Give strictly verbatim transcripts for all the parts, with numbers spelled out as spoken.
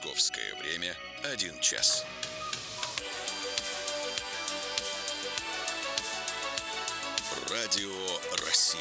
Московское время один час. Радио России.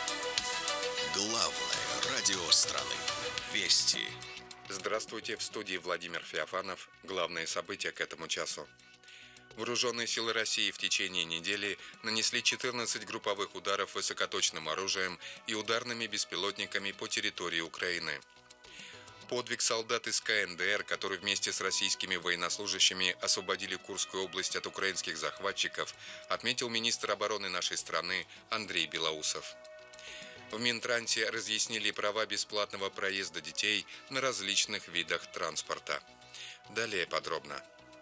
Главное радио страны. Вести. Здравствуйте, в студии Владимир Феофанов. Главные события к этому часу. Вооруженные силы России в течение недели нанесли четырнадцать групповых ударов высокоточным оружием и ударными беспилотниками по территории Украины. Подвиг солдат из ка эн дэ эр, которые вместе с российскими военнослужащими освободили Курскую область от украинских захватчиков, отметил министр обороны нашей страны Андрей Белоусов. В Минтрансе разъяснили права бесплатного проезда детей на различных видах транспорта. Далее подробно.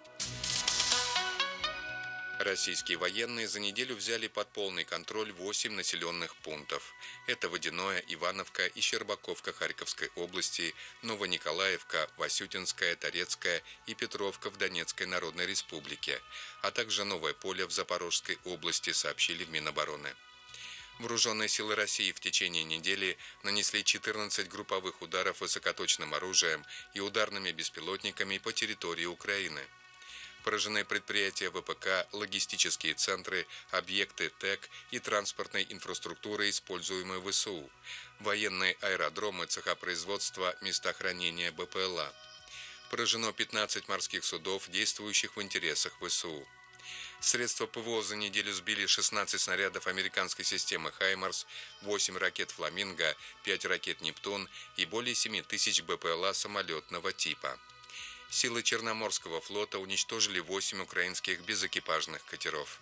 Российские военные за неделю взяли под полный контроль восемь населенных пунктов. Это Водяное, Ивановка и Щербаковка Харьковской области, Новониколаевка, Васютинская, Торецкая и Петровка в Донецкой Народной Республике, а также Новое Поле в Запорожской области, сообщили в Минобороны. Вооруженные силы России в течение недели нанесли четырнадцать групповых ударов высокоточным оружием и ударными беспилотниками по территории Украины. Поражены предприятия вэ пэ ка, логистические центры, объекты ТЭК и транспортной инфраструктуры, используемые вэ эс у, военные аэродромы, цеха производства, места хранения бэ пэ эл а. Поражено пятнадцать морских судов, действующих в интересах вэ эс у. Средства пэ вэ о за неделю сбили шестнадцать снарядов американской системы «Хаймарс», восемь ракет «Фламинго», пять ракет «Нептун» и более семи тысяч бэ пэ эл а самолетного типа. Силы Черноморского флота уничтожили восемь украинских безэкипажных катеров.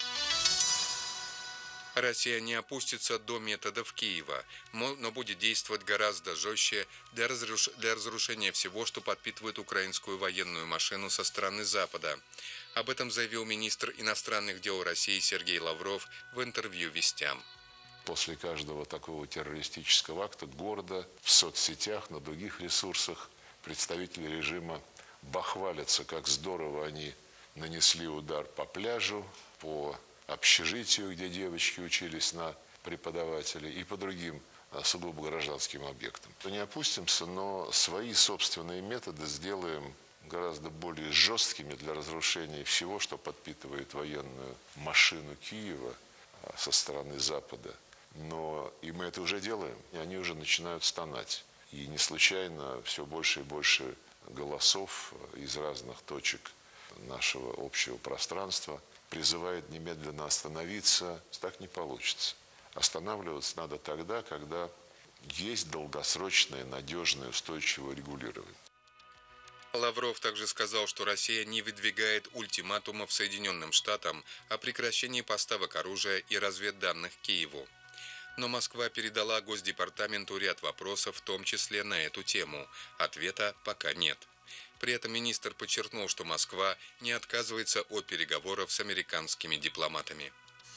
Россия не опустится до методов Киева, но будет действовать гораздо жестче для, разруш... для разрушения всего, что подпитывает украинскую военную машину со стороны Запада. Об этом заявил министр иностранных дел России Сергей Лавров в интервью «Вестям». После каждого такого террористического акта города, в соцсетях, на других ресурсах представители режима бахвалятся, как здорово они нанесли удар по пляжу, по общежитию, где девочки учились на преподавателей, и по другим сугубо гражданским объектам. Не опустимся, но свои собственные методы сделаем гораздо более жесткими для разрушения всего, что подпитывает военную машину Киева со стороны Запада. Но и мы это уже делаем, и они уже начинают стонать. И не случайно все больше и больше голосов из разных точек нашего общего пространства призывает немедленно остановиться. Так не получится. Останавливаться надо тогда, когда есть долгосрочное, надежное, устойчивое регулирование. Лавров также сказал, что Россия не выдвигает ультиматумов Соединенным Штатам о прекращении поставок оружия и разведданных Киеву. Но Москва передала Госдепартаменту ряд вопросов, в том числе на эту тему. Ответа пока нет. При этом министр подчеркнул, что Москва не отказывается от переговоров с американскими дипломатами.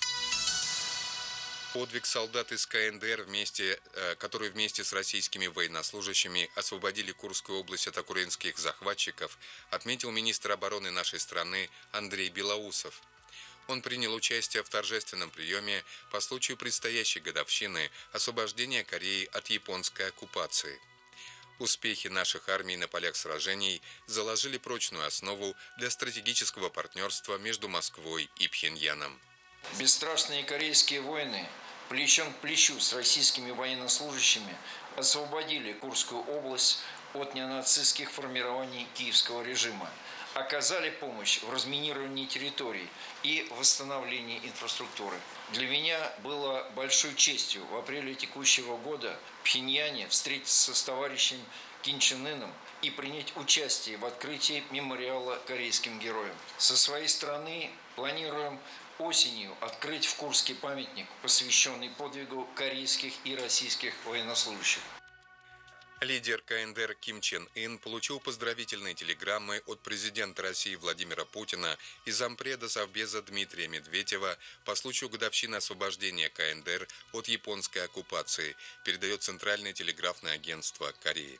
Подвиг солдат из ка эн дэ эр, вместе, которые вместе с российскими военнослужащими освободили Курскую область от украинских захватчиков, отметил министр обороны нашей страны Андрей Белоусов. Он принял участие в торжественном приеме по случаю предстоящей годовщины освобождения Кореи от японской оккупации. Успехи наших армий на полях сражений заложили прочную основу для стратегического партнерства между Москвой и Пхеньяном. Бесстрашные корейские воины плечом к плечу с российскими военнослужащими освободили Курскую область от неонацистских формирований киевского режима, оказали помощь в разминировании территорий и восстановлении инфраструктуры. Для меня было большой честью в апреле текущего года в Пхеньяне встретиться с товарищем Ким Чен Ыном и принять участие в открытии мемориала корейским героям. Со своей стороны планируем осенью открыть в Курске памятник, посвященный подвигу корейских и российских военнослужащих. Лидер ка эн дэ эр Ким Чен Ын получил поздравительные телеграммы от президента России Владимира Путина и зампреда Совбеза Дмитрия Медведева по случаю годовщины освобождения ка эн дэ эр от японской оккупации, передает Центральное телеграфное агентство Кореи.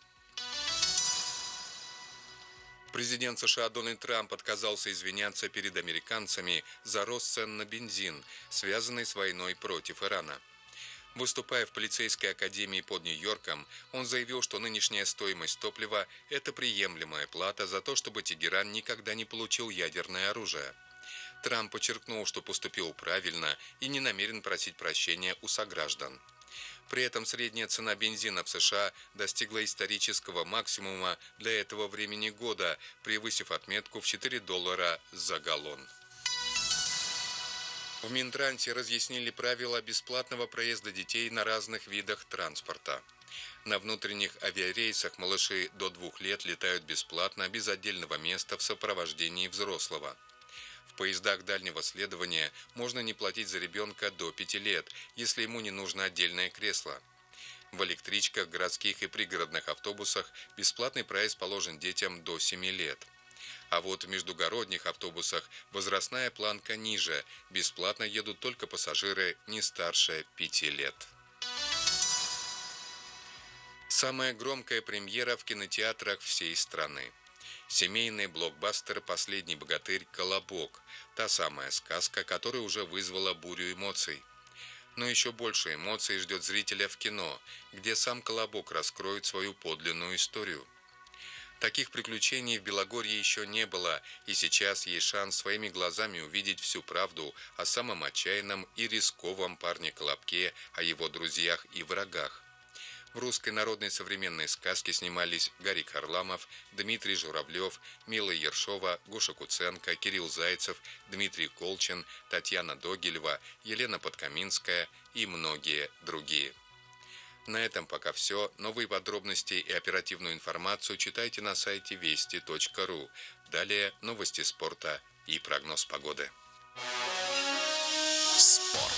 Президент США Дональд Трамп отказался извиняться перед американцами за рост цен на бензин, связанный с войной против Ирана. Выступая в полицейской академии под Нью-Йорком, он заявил, что нынешняя стоимость топлива – это приемлемая плата за то, чтобы Тегеран никогда не получил ядерное оружие. Трамп подчеркнул, что поступил правильно и не намерен просить прощения у сограждан. При этом средняя цена бензина в США достигла исторического максимума для этого времени года, превысив отметку в четыре доллара за галлон. В Минтрансе разъяснили правила бесплатного проезда детей на разных видах транспорта. На внутренних авиарейсах малыши до двух лет летают бесплатно, без отдельного места в сопровождении взрослого. В поездах дальнего следования можно не платить за ребенка до пяти лет, если ему не нужно отдельное кресло. В электричках, городских и пригородных автобусах бесплатный проезд положен детям до семи лет. А вот в междугородних автобусах возрастная планка ниже. Бесплатно едут только пассажиры не старше пяти лет. Самая громкая премьера в кинотеатрах всей страны. Семейный блокбастер «Последний богатырь. Колобок». Та самая сказка, которая уже вызвала бурю эмоций. Но еще больше эмоций ждет зрителя в кино, где сам Колобок раскроет свою подлинную историю. Таких приключений в Белогорье еще не было, и сейчас есть шанс своими глазами увидеть всю правду о самом отчаянном и рисковом парне Колобке, о его друзьях и врагах. В русской народной современной сказке снимались Гарик Харламов, Дмитрий Журавлев, Мила Ершова, Гоша Куценко, Кирилл Зайцев, Дмитрий Колчин, Татьяна Догилева, Елена Подкаминская и многие другие. На этом пока все. Новые подробности и оперативную информацию читайте на сайте вести точка ру. Далее новости спорта и прогноз погоды. Спорт.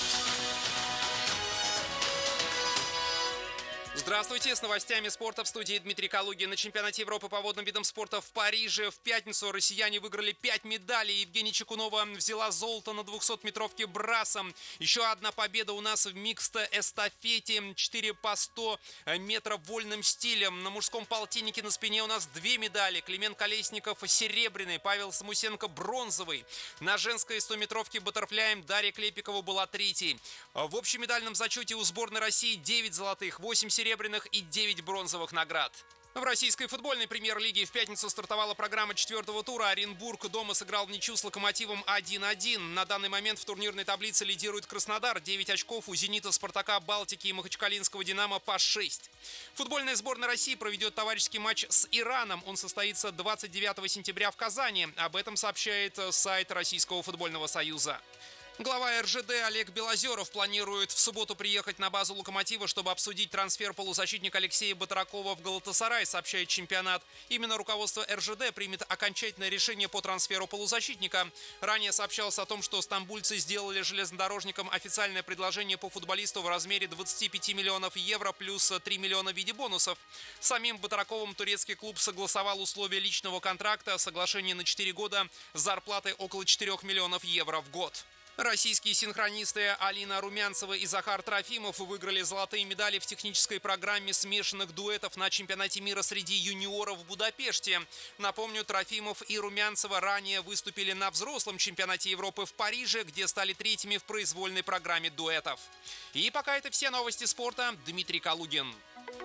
Здравствуйте, с новостями спорта в студии Дмитрий Калугин. На чемпионате Европы по водным видам спорта в Париже в пятницу россияне выиграли пять медалей. Евгения Чекунова взяла золото на двухсотметровке брасом. Еще одна победа у нас в микс-эстафете. четыре по сто метров вольным стилем. На мужском полтиннике на спине у нас две медали. Климент Колесников серебряный, Павел Самусенко бронзовый. На женской стометровке баттерфляем Дарья Клепикова была третьей. В общем медальном зачете у сборной России девять золотых, восемь серебряных и девять бронзовых наград. В российской футбольной премьер-лиге в пятницу стартовала программа четвертого тура. Оренбург дома сыграл в ничью с Локомотивом один один. На данный момент в турнирной таблице лидирует Краснодар. девять очков у Зенита, Спартака, Балтики и Махачкалинского Динамо по шесть. Футбольная сборная России проведет товарищеский матч с Ираном. Он состоится двадцать девятого сентября в Казани. Об этом сообщает сайт Российского футбольного союза. Глава эр жэ дэ Олег Белозеров планирует в субботу приехать на базу «Локомотива», чтобы обсудить трансфер полузащитника Алексея Батракова в «Галатасарай», сообщает чемпионат. Именно руководство эр жэ дэ примет окончательное решение по трансферу полузащитника. Ранее сообщалось о том, что стамбульцы сделали железнодорожникам официальное предложение по футболисту в размере двадцати пяти миллионов евро плюс три миллиона в виде бонусов. С самим Батраковым турецкий клуб согласовал условия личного контракта, соглашение на четыре года с зарплатой около четырёх миллионов евро в год. Российские синхронисты Алина Румянцева и Захар Трофимов выиграли золотые медали в технической программе смешанных дуэтов на чемпионате мира среди юниоров в Будапеште. Напомню, Трофимов и Румянцева ранее выступили на взрослом чемпионате Европы в Париже, где стали третьими в произвольной программе дуэтов. И пока это все новости спорта. Дмитрий Калугин.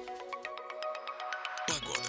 Погода.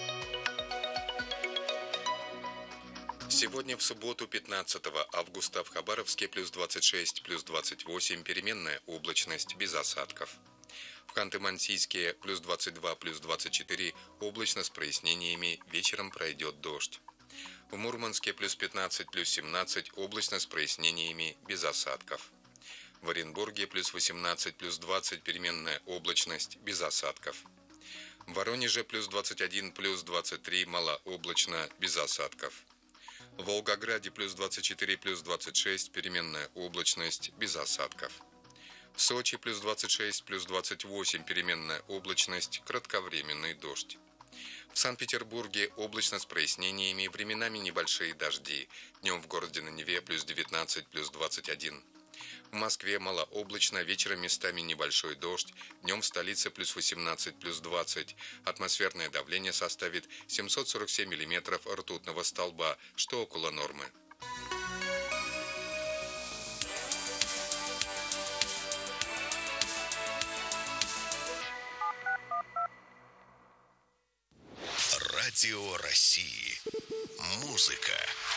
Сегодня в субботу, пятнадцатого августа, в Хабаровске плюс двадцать шесть, плюс двадцать восемь, переменная облачность, без осадков. В Ханты-Мансийске плюс двадцать два, плюс двадцать четыре, облачно с прояснениями, вечером пройдет дождь. В Мурманске плюс пятнадцать, плюс семнадцать, облачно с прояснениями, без осадков. В Оренбурге плюс восемнадцать, плюс двадцать, переменная облачность, без осадков. В Воронеже плюс двадцать один, плюс двадцать три, малооблачно, без осадков. В Волгограде плюс двадцать четыре, плюс двадцать шесть, переменная облачность, без осадков. В Сочи плюс двадцать шесть, плюс двадцать восемь, переменная облачность, кратковременный дождь. В Санкт-Петербурге облачно с прояснениями, временами небольшие дожди. Днем в городе на Неве плюс девятнадцать, плюс двадцать один. В Москве малооблачно, вечером местами небольшой дождь, днем в столице плюс восемнадцать, плюс двадцать. Атмосферное давление составит семьсот сорок семь миллиметров ртутного столба, что около нормы. Радио России. Музыка